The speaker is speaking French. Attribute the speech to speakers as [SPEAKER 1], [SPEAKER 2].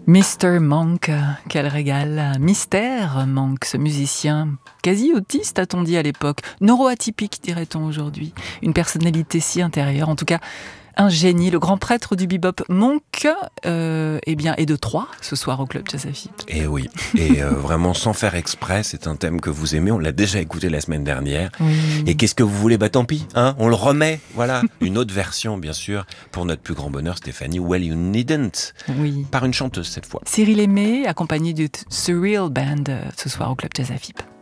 [SPEAKER 1] Mr. Monk, quel régal. Mystère Monk, ce musicien quasi autiste, a-t-on dit à l'époque. Neuroatypique, dirait-on aujourd'hui. Une personnalité si intérieure, en tout cas un génie. Le grand prêtre du bebop Monk est de Troyes ce soir au Club Jazz Afib.
[SPEAKER 2] Et oui, vraiment sans faire exprès, c'est un thème que vous aimez, on l'a déjà écouté la semaine dernière.
[SPEAKER 1] Oui.
[SPEAKER 2] Et qu'est-ce que vous voulez ? Tant pis, on le remet, voilà. Une autre version, bien sûr, pour notre plus grand bonheur, Stéphanie, Well You Needn't,
[SPEAKER 1] Oui.
[SPEAKER 2] par une chanteuse cette fois.
[SPEAKER 1] Cyril Aimé, accompagné du Surreal Band ce soir au Club Jazz Afib.